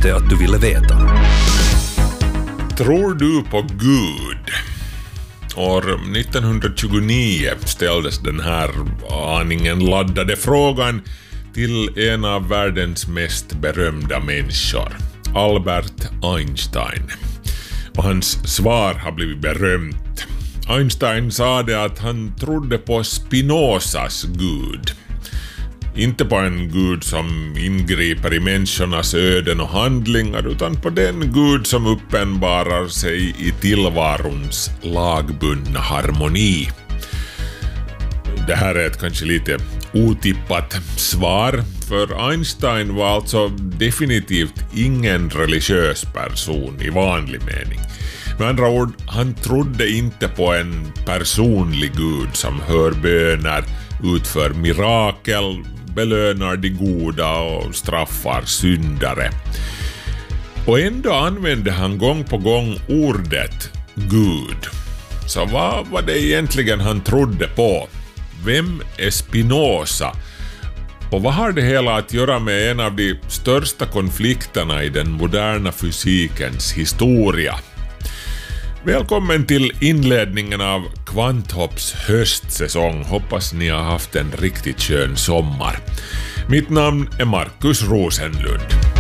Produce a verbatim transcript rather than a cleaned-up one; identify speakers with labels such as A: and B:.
A: visste att du ville veta.
B: Tror du på Gud? År nittonhundratjugonio ställdes den här aningen laddade frågan till en av världens mest berömda människor, Albert Einstein. Och hans svar har blivit berömt. Einstein sa det att han trodde på Spinozas Gud. Inte på en Gud som ingriper i människornas öden och handlingar, utan på den Gud som uppenbarar sig i tillvarons lagbundna harmoni. Det här är ett kanske lite otippat svar, för Einstein var alltså definitivt ingen religiös person i vanlig mening. Med andra ord, han trodde inte på en personlig Gud som hör böner, utför mirakel, belönar de goda och straffar syndare. Och ändå använde han gång på gång ordet Gud. Så vad var det egentligen han trodde på? Vem är Spinoza? Och vad har det hela att göra med en av de största konflikterna i den moderna fysikens historia? Välkommen till inledningen av Kvanthopps höstsäsong. Hoppas ni har haft en riktigt skön sommar. Mitt namn är Markus Rosenlund.